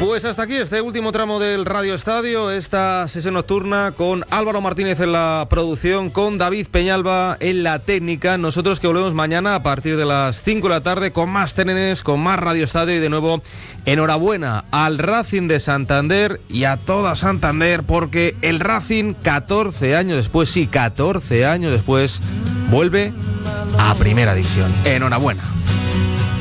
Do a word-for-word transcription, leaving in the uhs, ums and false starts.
Pues hasta aquí este último tramo del Radio Estadio, esta sesión nocturna con Álvaro Martínez en la producción, con David Peñalba en la técnica. Nosotros que volvemos mañana a partir de las cinco de la tarde con más trenes, con más Radio Estadio y de nuevo enhorabuena al Racing de Santander y a toda Santander porque el Racing catorce años después, sí, catorce años después, vuelve a Primera División. Enhorabuena.